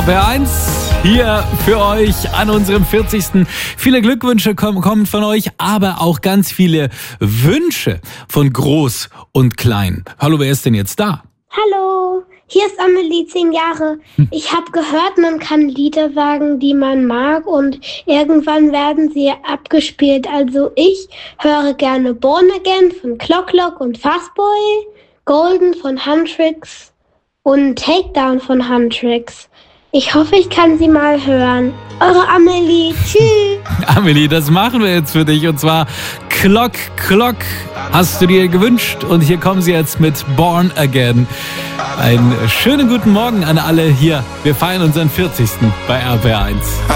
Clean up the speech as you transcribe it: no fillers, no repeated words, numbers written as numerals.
RBR1 hier für euch an unserem 40. Viele Glückwünsche kommen von euch, aber auch ganz viele Wünsche von Groß und Klein. Hallo, wer ist denn jetzt da? Hallo, hier ist Amelie, 10 Jahre. Ich habe gehört, man kann Lieder sagen, die man mag und irgendwann werden sie abgespielt. Also ich höre gerne Born Again von Clock Clock und Fastboy, Golden von Huntrix und Takedown von Huntrix. Ich hoffe, ich kann sie mal hören. Eure Amelie, tschüss. Amelie, das machen wir jetzt für dich und zwar Clock Clock hast du dir gewünscht und hier kommen sie jetzt mit Born Again. Einen schönen guten Morgen an alle hier. Wir feiern unseren 40. bei RBR1.